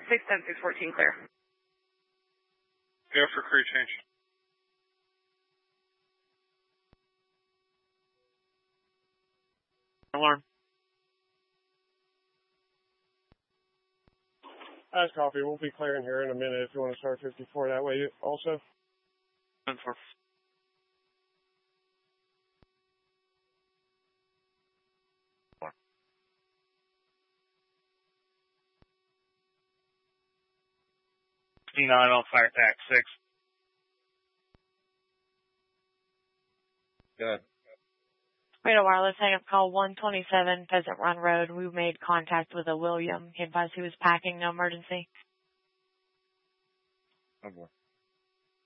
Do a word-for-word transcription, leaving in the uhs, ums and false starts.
six ten six fourteen, clear. Go for crew change. Alarm. That's copy. We'll be clearing here in a minute if you want to start fifty-four that way also. ten four. sixty-nine on fire tack six. Good. Radio Wireless, hang up call one twenty-seven Pheasant Run Road. We made contact with a William. He advised he was packing, no emergency. Oh boy.